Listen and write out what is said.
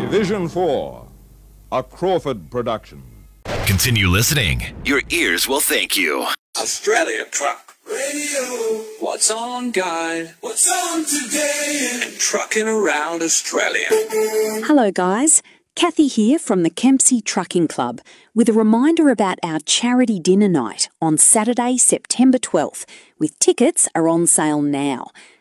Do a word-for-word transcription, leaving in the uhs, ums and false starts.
Division four, a Crawford production. Continue listening. Your ears will thank you. Australia Truck Radio. What's on, guide? What's on today? And trucking around Australia. Hello, guys. Kathy here from the Kempsey Trucking Club with a reminder about our charity dinner night on Saturday, September twelfth, with tickets are on sale now.